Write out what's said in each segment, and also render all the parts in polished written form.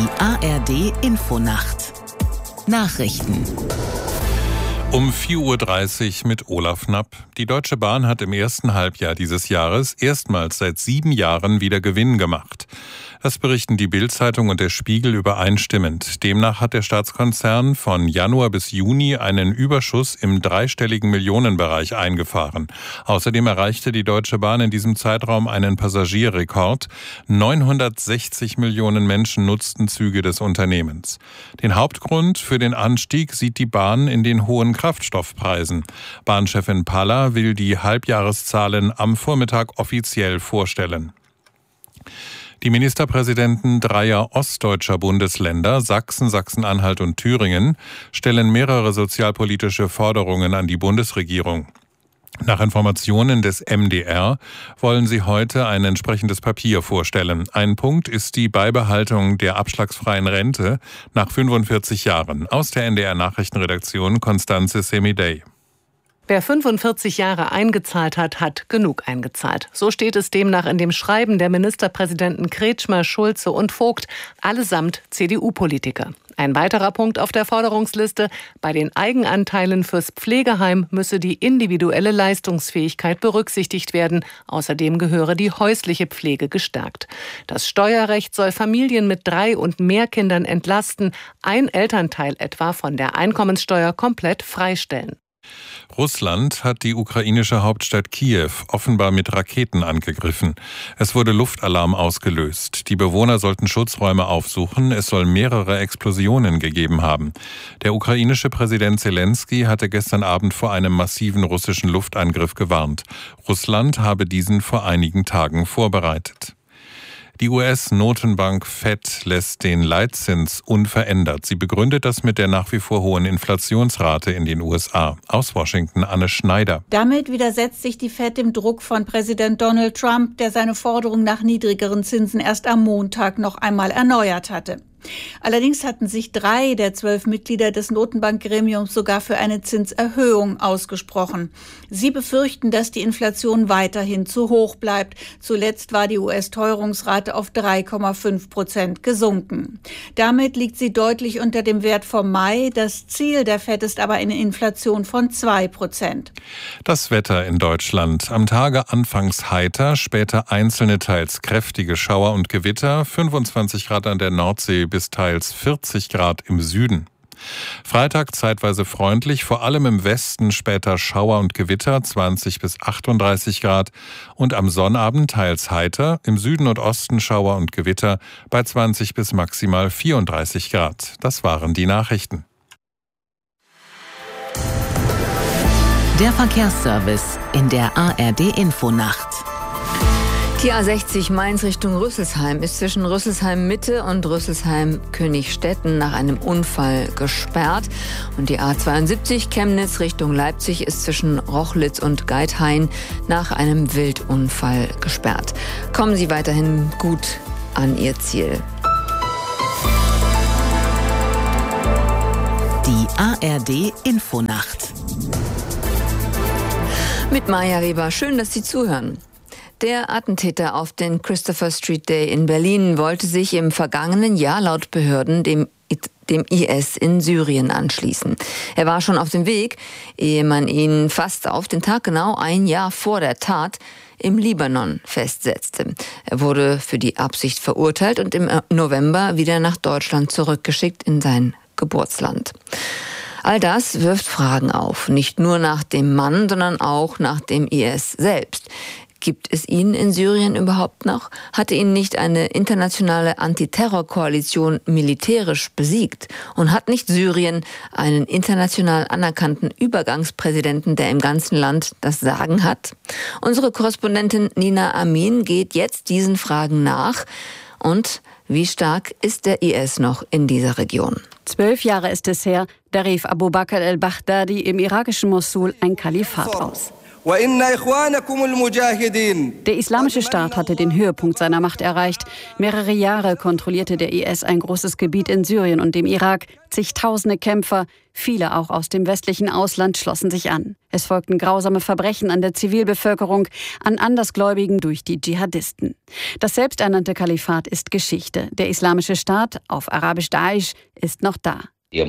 Die ARD-Infonacht. Nachrichten. Um 4:30 Uhr mit Olaf Knapp. Die Deutsche Bahn hat im ersten Halbjahr dieses Jahres erstmals seit 7 Jahren wieder Gewinn gemacht. Das berichten die Bild-Zeitung und der Spiegel übereinstimmend. Demnach hat der Staatskonzern von Januar bis Juni einen Überschuss im dreistelligen Millionenbereich eingefahren. Außerdem erreichte die Deutsche Bahn in diesem Zeitraum einen Passagierrekord. 960 Millionen Menschen nutzten Züge des Unternehmens. Den Hauptgrund für den Anstieg sieht die Bahn in den hohen Kraftstoffpreisen. Bahnchefin Palla will die Halbjahreszahlen am Vormittag offiziell vorstellen. Die Ministerpräsidenten dreier ostdeutscher Bundesländer, Sachsen, Sachsen-Anhalt und Thüringen, stellen mehrere sozialpolitische Forderungen an die Bundesregierung. Nach Informationen des MDR wollen sie heute ein entsprechendes Papier vorstellen. Ein Punkt ist die Beibehaltung der abschlagsfreien Rente nach 45 Jahren. Aus der NDR-Nachrichtenredaktion Constanze Semidey. Wer 45 Jahre eingezahlt hat, hat genug eingezahlt. So steht es demnach in dem Schreiben der Ministerpräsidenten Kretschmer, Schulze und Vogt, allesamt CDU-Politiker. Ein weiterer Punkt auf der Forderungsliste: Bei den Eigenanteilen fürs Pflegeheim müsse die individuelle Leistungsfähigkeit berücksichtigt werden. Außerdem gehöre die häusliche Pflege gestärkt. Das Steuerrecht soll Familien mit 3 und mehr Kindern entlasten, ein Elternteil etwa von der Einkommenssteuer komplett freistellen. Russland hat die ukrainische Hauptstadt Kiew offenbar mit Raketen angegriffen. Es wurde Luftalarm ausgelöst. Die Bewohner sollten Schutzräume aufsuchen. Es soll mehrere Explosionen gegeben haben. Der ukrainische Präsident Zelensky hatte gestern Abend vor einem massiven russischen Luftangriff gewarnt. Russland habe diesen vor einigen Tagen vorbereitet. Die US-Notenbank Fed lässt den Leitzins unverändert. Sie begründet das mit der nach wie vor hohen Inflationsrate in den USA. Aus Washington Anne Schneider. Damit widersetzt sich die Fed dem Druck von Präsident Donald Trump, der seine Forderung nach niedrigeren Zinsen erst am Montag noch einmal erneuert hatte. Allerdings hatten sich 3 der 12 Mitglieder des Notenbankgremiums sogar für eine Zinserhöhung ausgesprochen. Sie befürchten, dass die Inflation weiterhin zu hoch bleibt. Zuletzt war die US-Teuerungsrate auf 3,5% gesunken. Damit liegt sie deutlich unter dem Wert vom Mai. Das Ziel der Fed ist aber eine Inflation von 2%. Das Wetter in Deutschland. Am Tage anfangs heiter, später einzelne teils kräftige Schauer und Gewitter, 25 Grad an der Nordsee bis teils 40 Grad im Süden. Freitag zeitweise freundlich, vor allem im Westen später Schauer und Gewitter, 20 bis 38 Grad. Und am Sonnabend teils heiter, im Süden und Osten Schauer und Gewitter bei 20 bis maximal 34 Grad. Das waren die Nachrichten. Der Verkehrsservice in der ARD-Infonacht. Die A60 Mainz Richtung Rüsselsheim ist zwischen Rüsselsheim Mitte und Rüsselsheim Königstetten nach einem Unfall gesperrt. Und die A72 Chemnitz Richtung Leipzig ist zwischen Rochlitz und Geithain nach einem Wildunfall gesperrt. Kommen Sie weiterhin gut an Ihr Ziel. Die ARD-Infonacht. Mit Maja Weber, schön, dass Sie zuhören. Der Attentäter auf den Christopher Street Day in Berlin wollte sich im vergangenen Jahr laut Behörden dem IS in Syrien anschließen. Er war schon auf dem Weg, ehe man ihn fast auf den Tag genau 1 Jahr vor der Tat im Libanon festsetzte. Er wurde für die Absicht verurteilt und im November wieder nach Deutschland zurückgeschickt in sein Geburtsland. All das wirft Fragen auf, nicht nur nach dem Mann, sondern auch nach dem IS selbst. Gibt es ihn in Syrien überhaupt noch? Hatte ihn nicht eine internationale Antiterrorkoalition militärisch besiegt? Und hat nicht Syrien einen international anerkannten Übergangspräsidenten, der im ganzen Land das Sagen hat? Unsere Korrespondentin Nina Amin geht jetzt diesen Fragen nach. Und wie stark ist der IS noch in dieser Region? 12 Jahre ist es her, da rief Abu Bakr al-Baghdadi im irakischen Mosul ein Kalifat aus. Der Islamische Staat hatte den Höhepunkt seiner Macht erreicht. Mehrere Jahre kontrollierte der IS ein großes Gebiet in Syrien und dem Irak. Zigtausende Kämpfer, viele auch aus dem westlichen Ausland, schlossen sich an. Es folgten grausame Verbrechen an der Zivilbevölkerung, an Andersgläubigen durch die Dschihadisten. Das selbsternannte Kalifat ist Geschichte. Der Islamische Staat, auf Arabisch Daesh, ist noch da. Sie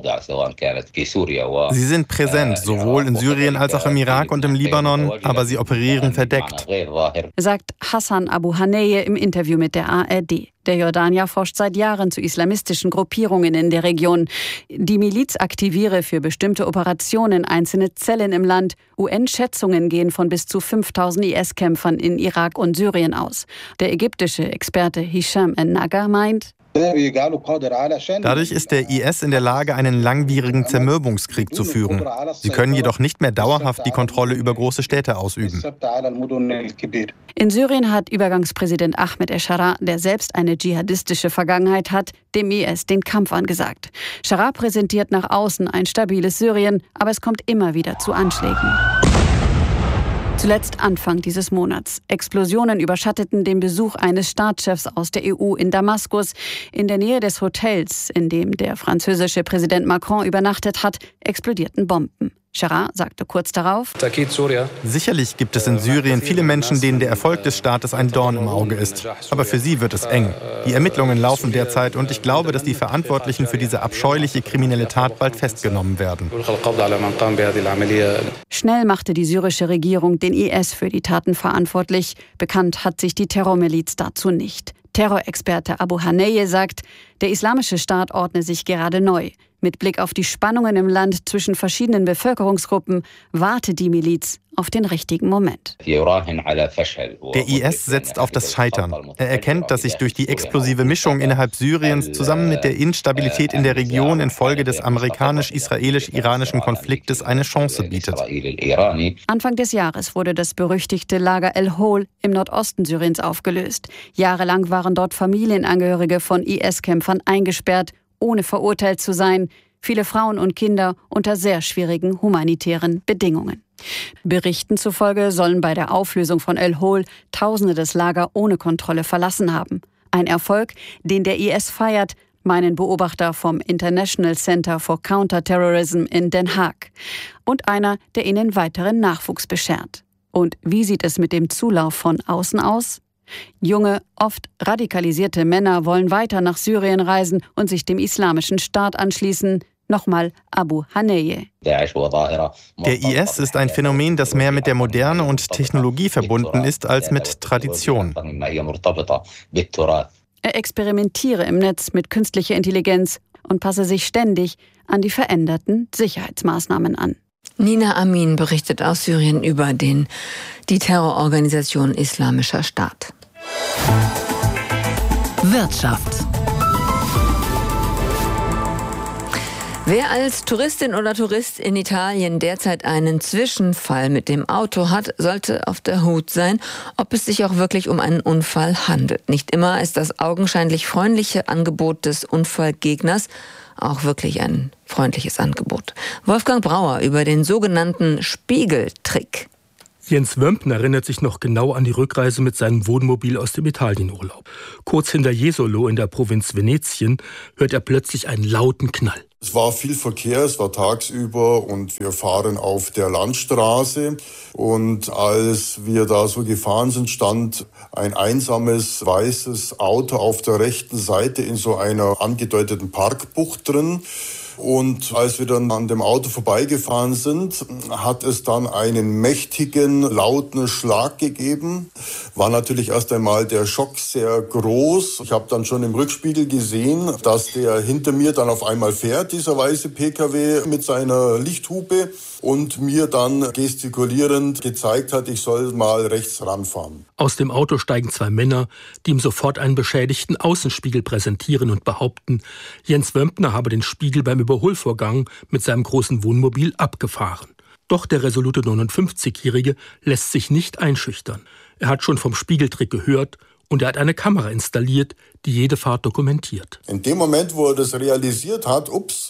sind präsent, sowohl in Syrien als auch im Irak und im Libanon, aber sie operieren verdeckt, sagt Hassan Abu Haneye im Interview mit der ARD. Der Jordanier forscht seit Jahren zu islamistischen Gruppierungen in der Region. Die Miliz aktiviere für bestimmte Operationen einzelne Zellen im Land. UN-Schätzungen gehen von bis zu 5000 IS-Kämpfern in Irak und Syrien aus. Der ägyptische Experte Hisham En-Naga meint, dadurch ist der IS in der Lage, einen langwierigen Zermürbungskrieg zu führen. Sie können jedoch nicht mehr dauerhaft die Kontrolle über große Städte ausüben. In Syrien hat Übergangspräsident Ahmed Eshara, der selbst eine dschihadistische Vergangenheit hat, dem IS den Kampf angesagt. Eshara präsentiert nach außen ein stabiles Syrien, aber es kommt immer wieder zu Anschlägen. Zuletzt Anfang dieses Monats. Explosionen überschatteten den Besuch eines Staatschefs aus der EU in Damaskus. In der Nähe des Hotels, in dem der französische Präsident Macron übernachtet hat, explodierten Bomben. Eshara sagte kurz darauf: Sicherlich gibt es in Syrien viele Menschen, denen der Erfolg des Staates ein Dorn im Auge ist. Aber für sie wird es eng. Die Ermittlungen laufen derzeit und ich glaube, dass die Verantwortlichen für diese abscheuliche kriminelle Tat bald festgenommen werden. Schnell machte die syrische Regierung den IS für die Taten verantwortlich. Bekannt hat sich die Terrormiliz dazu nicht. Terrorexperte Abu Haneye sagt, der Islamische Staat ordne sich gerade neu. Mit Blick auf die Spannungen im Land zwischen verschiedenen Bevölkerungsgruppen warte die Miliz auf den richtigen Moment. Der IS setzt auf das Scheitern. Er erkennt, dass sich durch die explosive Mischung innerhalb Syriens zusammen mit der Instabilität in der Region infolge des amerikanisch-israelisch-iranischen Konfliktes eine Chance bietet. Anfang des Jahres wurde das berüchtigte Lager El-Hol im Nordosten Syriens aufgelöst. Jahrelang waren dort Familienangehörige von IS-Kämpfern eingesperrt, ohne verurteilt zu sein. Viele Frauen und Kinder unter sehr schwierigen humanitären Bedingungen. Berichten zufolge sollen bei der Auflösung von El-Hol Tausende das Lager ohne Kontrolle verlassen haben. Ein Erfolg, den der IS feiert, meinen Beobachter vom International Center for Counterterrorism in Den Haag. Und einer, der ihnen weiteren Nachwuchs beschert. Und wie sieht es mit dem Zulauf von außen aus? Junge, oft radikalisierte Männer wollen weiter nach Syrien reisen und sich dem Islamischen Staat anschließen. Nochmal Abu Haneye. Der IS ist ein Phänomen, das mehr mit der Moderne und Technologie verbunden ist als mit Tradition. Er experimentiere im Netz mit künstlicher Intelligenz und passe sich ständig an die veränderten Sicherheitsmaßnahmen an. Nina Amin berichtet aus Syrien über die Terrororganisation Islamischer Staat. Wirtschaft. Wer als Touristin oder Tourist in Italien derzeit einen Zwischenfall mit dem Auto hat, sollte auf der Hut sein, ob es sich auch wirklich um einen Unfall handelt. Nicht immer ist das augenscheinlich freundliche Angebot des Unfallgegners auch wirklich ein freundliches Angebot. Wolfgang Brauer über den sogenannten Spiegeltrick. Jens Wömpn erinnert sich noch genau an die Rückreise mit seinem Wohnmobil aus dem Italienurlaub. Kurz hinter Jesolo in der Provinz Venetien hört er plötzlich einen lauten Knall. Es war viel Verkehr, es war tagsüber und wir fahren auf der Landstraße. Und als wir da so gefahren sind, stand ein einsames weißes Auto auf der rechten Seite in so einer angedeuteten Parkbucht drin. Und als wir dann an dem Auto vorbeigefahren sind, hat es dann einen mächtigen, lauten Schlag gegeben. War natürlich erst einmal der Schock sehr groß. Ich habe dann schon im Rückspiegel gesehen, dass der hinter mir dann auf einmal fährt, dieser weiße PKW mit seiner Lichthupe, und mir dann gestikulierend gezeigt hat, ich soll mal rechts ranfahren. Aus dem Auto steigen zwei Männer, die ihm sofort einen beschädigten Außenspiegel präsentieren und behaupten, Jens Wömpner habe den Spiegel beim Überholvorgang mit seinem großen Wohnmobil abgefahren. Doch der resolute 59-Jährige lässt sich nicht einschüchtern. Er hat schon vom Spiegeltrick gehört Und er hat eine Kamera installiert, die jede Fahrt dokumentiert. In dem Moment, wo er das realisiert hat,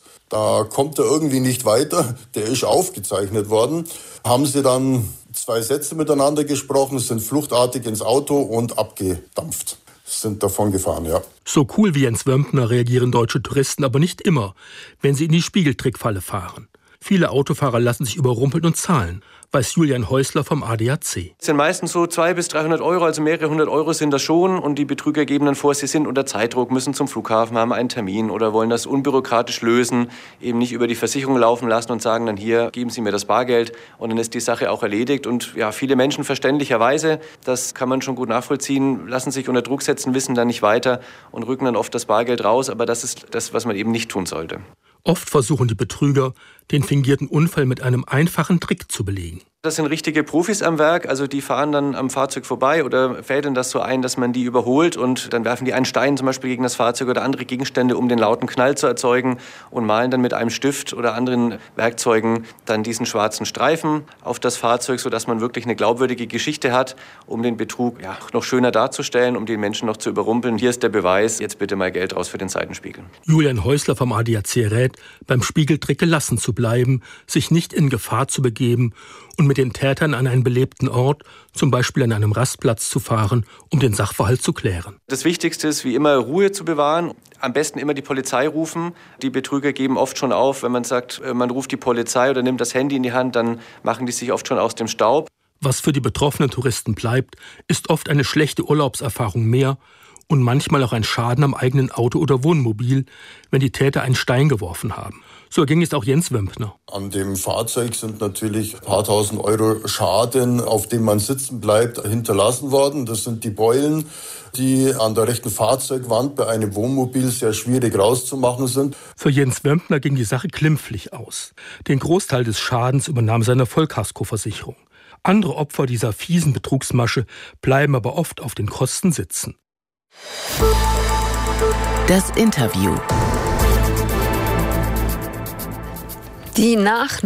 da kommt er irgendwie nicht weiter, der ist aufgezeichnet worden, haben sie dann 2 Sätze miteinander gesprochen, sind fluchtartig ins Auto und abgedampft. Sind davon gefahren, ja. So cool wie Jens Wömpner reagieren deutsche Touristen aber nicht immer, wenn sie in die Spiegeltrickfalle fahren. Viele Autofahrer lassen sich überrumpeln und zahlen, weiß Julian Häusler vom ADAC. Es sind meistens so 200 bis 300 Euro, also mehrere hundert Euro sind das schon. Und die Betrüger geben dann vor, sie sind unter Zeitdruck, müssen zum Flughafen, haben einen Termin oder wollen das unbürokratisch lösen, eben nicht über die Versicherung laufen lassen und sagen dann hier, geben Sie mir das Bargeld und dann ist die Sache auch erledigt. Und ja, viele Menschen verständlicherweise, das kann man schon gut nachvollziehen, lassen sich unter Druck setzen, wissen dann nicht weiter und rücken dann oft das Bargeld raus. Aber das ist das, was man eben nicht tun sollte. Oft versuchen die Betrüger, den fingierten Unfall mit einem einfachen Trick zu belegen. Das sind richtige Profis am Werk, also die fahren dann am Fahrzeug vorbei oder fädeln das so ein, dass man die überholt und dann werfen die einen Stein zum Beispiel gegen das Fahrzeug oder andere Gegenstände, um den lauten Knall zu erzeugen und malen dann mit einem Stift oder anderen Werkzeugen dann diesen schwarzen Streifen auf das Fahrzeug, sodass man wirklich eine glaubwürdige Geschichte hat, um den Betrug noch schöner darzustellen, um den Menschen noch zu überrumpeln. Hier ist der Beweis, jetzt bitte mal Geld raus für den Seitenspiegel. Julian Häusler vom ADAC rät, beim Spiegeltrick gelassen zu bleiben, sich nicht in Gefahr zu begeben und mit den Tätern an einen belebten Ort, zum Beispiel an einem Rastplatz, zu fahren, um den Sachverhalt zu klären. Das Wichtigste ist, wie immer, Ruhe zu bewahren. Am besten immer die Polizei rufen. Die Betrüger geben oft schon auf, wenn man sagt, man ruft die Polizei oder nimmt das Handy in die Hand, dann machen die sich oft schon aus dem Staub. Was für die betroffenen Touristen bleibt, ist oft eine schlechte Urlaubserfahrung mehr und manchmal auch ein Schaden am eigenen Auto oder Wohnmobil, wenn die Täter einen Stein geworfen haben. So ging es auch Jens Wömpner. An dem Fahrzeug sind natürlich ein paar tausend Euro Schaden, auf dem man sitzen bleibt, hinterlassen worden. Das sind die Beulen, die an der rechten Fahrzeugwand bei einem Wohnmobil sehr schwierig rauszumachen sind. Für Jens Wömpner ging die Sache glimpflich aus. Den Großteil des Schadens übernahm seine Vollkaskoversicherung. Andere Opfer dieser fiesen Betrugsmasche bleiben aber oft auf den Kosten sitzen. Das Interview. Die nach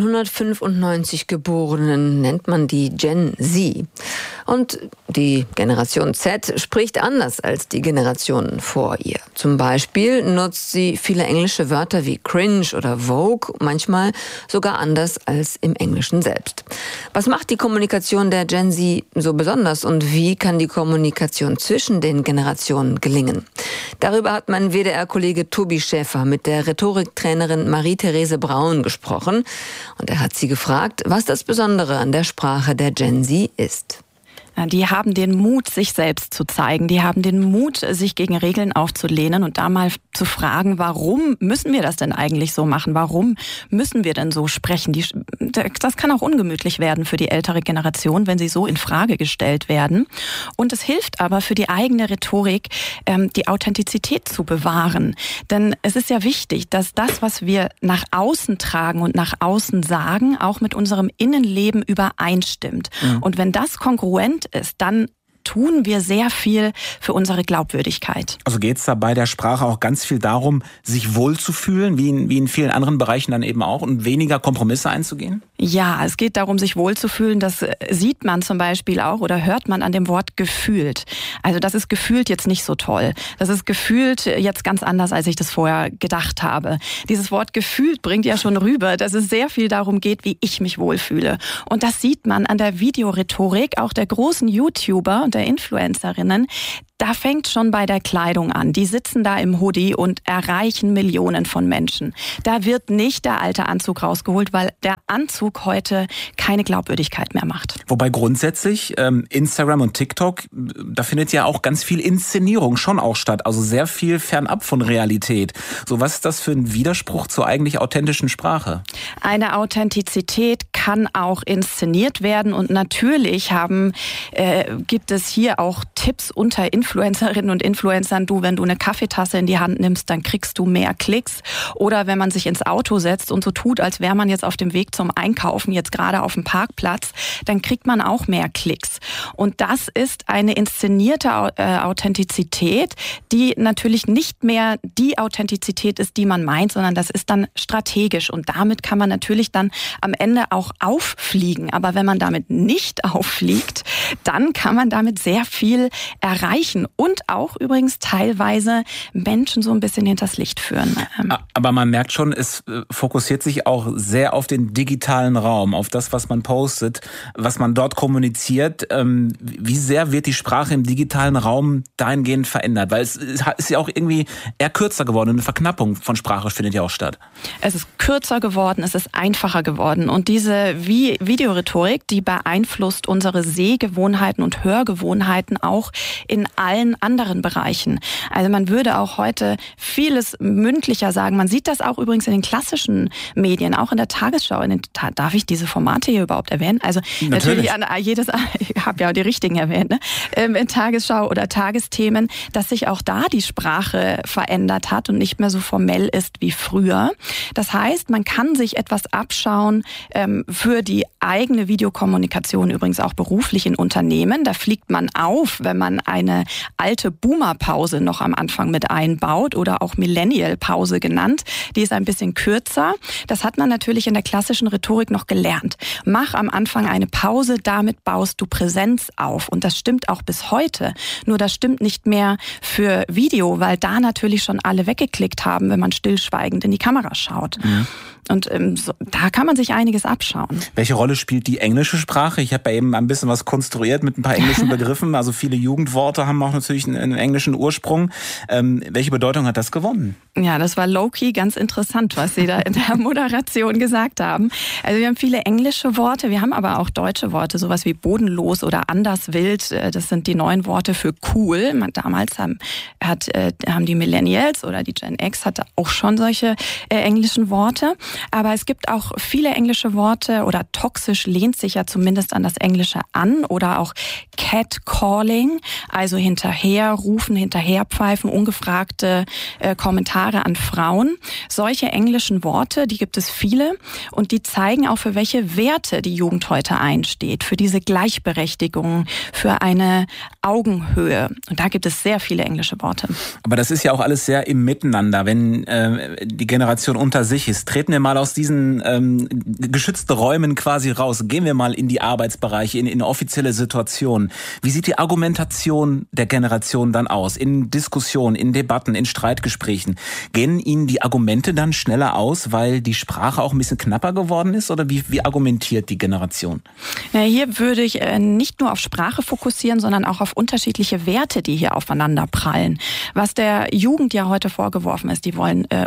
1995 Geborenen nennt man die Gen Z. Und die Generation Z spricht anders als die Generationen vor ihr. Zum Beispiel nutzt sie viele englische Wörter wie cringe oder Vogue, manchmal sogar anders als im Englischen selbst. Was macht die Kommunikation der Gen Z so besonders und wie kann die Kommunikation zwischen den Generationen gelingen? Darüber hat mein WDR-Kollege Tobi Schäfer mit der Rhetoriktrainerin Marie-Therese Braun gesprochen. Und er hat sie gefragt, was das Besondere an der Sprache der Gen Z ist. Die haben den Mut, sich selbst zu zeigen. Die haben den Mut, sich gegen Regeln aufzulehnen und da mal zu fragen, warum müssen wir das denn eigentlich so machen? Warum müssen wir denn so sprechen? Das kann auch ungemütlich werden für die ältere Generation, wenn sie so in Frage gestellt werden. Und es hilft aber für die eigene Rhetorik, die Authentizität zu bewahren. Denn es ist ja wichtig, dass das, was wir nach außen tragen und nach außen sagen, auch mit unserem Innenleben übereinstimmt. Ja. Und wenn das kongruent ist, dann tun wir sehr viel für unsere Glaubwürdigkeit. Also geht es da bei der Sprache auch ganz viel darum, sich wohlzufühlen, wie in vielen anderen Bereichen dann eben auch, und weniger Kompromisse einzugehen? Ja, es geht darum, sich wohlzufühlen. Das sieht man zum Beispiel auch oder hört man an dem Wort gefühlt. Also das ist gefühlt jetzt nicht so toll. Das ist gefühlt jetzt ganz anders, als ich das vorher gedacht habe. Dieses Wort gefühlt bringt ja schon rüber, dass es sehr viel darum geht, wie ich mich wohlfühle. Und das sieht man an der Videorhetorik auch der großen YouTuber und der Influencerinnen. Da fängt schon bei der Kleidung an. Die sitzen da im Hoodie und erreichen Millionen von Menschen. Da wird nicht der alte Anzug rausgeholt, weil der Anzug heute keine Glaubwürdigkeit mehr macht. Wobei grundsätzlich Instagram und TikTok, da findet ja auch ganz viel Inszenierung schon auch statt. Also sehr viel fernab von Realität. So, was ist das für ein Widerspruch zur eigentlich authentischen Sprache? Eine Authentizität kann auch inszeniert werden. Und natürlich gibt es hier auch Tipps unter Influencerinnen und Influencern. Wenn du eine Kaffeetasse in die Hand nimmst, dann kriegst du mehr Klicks. Oder wenn man sich ins Auto setzt und so tut, als wäre man jetzt auf dem Weg zum Einkaufen kaufen, jetzt gerade auf dem Parkplatz, dann kriegt man auch mehr Klicks. Und das ist eine inszenierte Authentizität, die natürlich nicht mehr die Authentizität ist, die man meint, sondern das ist dann strategisch. Und damit kann man natürlich dann am Ende auch auffliegen. Aber wenn man damit nicht auffliegt, dann kann man damit sehr viel erreichen und auch übrigens teilweise Menschen so ein bisschen hinters Licht führen. Aber man merkt schon, es fokussiert sich auch sehr auf den digitalen Raum, auf das, was man postet, was man dort kommuniziert. Wie sehr wird die Sprache im digitalen Raum dahingehend verändert? Weil es ist ja auch irgendwie eher kürzer geworden. Eine Verknappung von Sprache findet ja auch statt. Es ist kürzer geworden, es ist einfacher geworden. Und diese Videorhetorik, die beeinflusst unsere Sehgewohnheiten und Hörgewohnheiten auch in allen anderen Bereichen. Also man würde auch heute vieles mündlicher sagen. Man sieht das auch übrigens in den klassischen Medien, auch in der Tagesschau. Darf ich diese Formate hier überhaupt erwähnen? Also natürlich an jedes, ich habe ja die richtigen erwähnt, ne? In Tagesschau oder Tagesthemen, dass sich auch da die Sprache verändert hat und nicht mehr so formell ist wie früher. Das heißt, man kann sich etwas abschauen für die eigene Videokommunikation, übrigens auch beruflich in Unternehmen. Da fliegt man auf, wenn man eine alte Boomer-Pause noch am Anfang mit einbaut oder auch Millennial-Pause genannt. Die ist ein bisschen kürzer. Das hat man natürlich in der klassischen Rhetorik noch gelernt. Mach am Anfang eine Pause, damit baust du Präsenz auf. Und das stimmt auch bis heute. Nur das stimmt nicht mehr für Video, weil da natürlich schon alle weggeklickt haben, wenn man stillschweigend in die Kamera schaut. Mhm. Und da kann man sich einiges abschauen. Welche Rolle spielt die englische Sprache? Ich habe ja eben ein bisschen was konstruiert mit ein paar englischen Begriffen. Also viele Jugendworte haben auch natürlich einen englischen Ursprung. Welche Bedeutung hat das gewonnen? Ja, das war low-key ganz interessant, was Sie da in der Moderation gesagt haben. Also wir haben viele englische Worte, wir haben aber auch deutsche Worte, sowas wie bodenlos oder anders wild. Das sind die neuen Worte für cool. Damals haben die Millennials oder die Gen X hatte auch schon solche englischen Worte. Aber es gibt auch viele englische Worte oder toxisch lehnt sich ja zumindest an das Englische an oder auch Catcalling, also hinterherrufen, hinterherpfeifen, ungefragte Kommentare an Frauen. Solche englischen Worte, die gibt es viele und die zeigen auch, für welche Werte die Jugend heute einsteht, für diese Gleichberechtigung, für eine Augenhöhe. Und da gibt es sehr viele englische Worte. Aber das ist ja auch alles sehr im Miteinander, wenn die Generation unter sich ist. Treten wir mal aus diesen geschützten Räumen quasi raus. Gehen wir mal in die Arbeitsbereiche, in offizielle Situationen. Wie sieht die Argumentation der Generation dann aus? In Diskussionen, in Debatten, in Streitgesprächen. Gehen Ihnen die Argumente dann schneller aus, weil die Sprache auch ein bisschen knapper geworden ist? Oder wie argumentiert die Generation? Na, hier würde ich nicht nur auf Sprache fokussieren, sondern auch auf unterschiedliche Werte, die hier aufeinander prallen. Was der Jugend ja heute vorgeworfen wird, die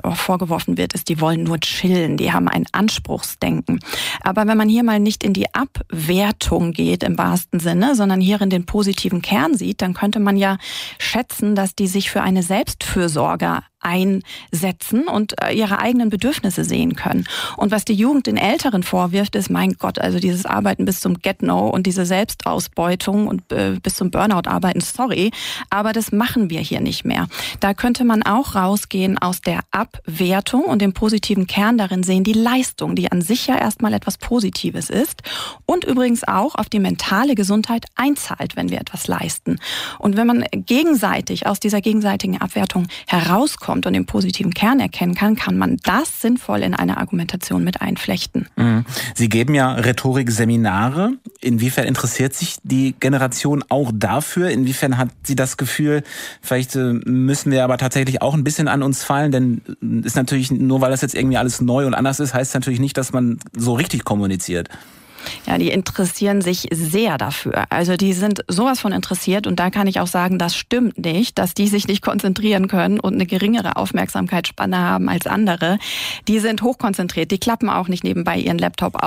wollen nur chillen. Die haben ein Anspruchsdenken. Aber wenn man hier mal nicht in die Abwertung geht im wahrsten Sinne, sondern hier in den positiven Kern sieht, dann könnte man ja schätzen, dass die sich für eine Selbstfürsorge einsetzen und ihre eigenen Bedürfnisse sehen können. Und was die Jugend den Älteren vorwirft, ist, mein Gott, also dieses Arbeiten bis zum Get-No und diese Selbstausbeutung und bis zum Burnout arbeiten, sorry, aber das machen wir hier nicht mehr. Da könnte man auch rausgehen aus der Abwertung und dem positiven Kern darin sehen, die Leistung, die an sich ja erstmal etwas Positives ist und übrigens auch auf die mentale Gesundheit einzahlt, wenn wir etwas leisten. Und wenn man gegenseitig aus dieser gegenseitigen Abwertung herauskommt und den positiven Kern erkennen kann man das sinnvoll in eine Argumentation mit einflechten. Sie geben ja Rhetorik-Seminare. Inwiefern interessiert sich die Generation auch dafür? Inwiefern hat sie das Gefühl, vielleicht müssen wir aber tatsächlich auch ein bisschen an uns fallen, denn ist natürlich, nur weil das jetzt irgendwie alles neu und anders ist, heißt natürlich nicht, dass man so richtig kommuniziert. Ja, die interessieren sich sehr dafür. Also die sind sowas von interessiert und da kann ich auch sagen, das stimmt nicht, dass die sich nicht konzentrieren können und eine geringere Aufmerksamkeitsspanne haben als andere. Die sind hochkonzentriert, die klappen auch nicht nebenbei ihren Laptop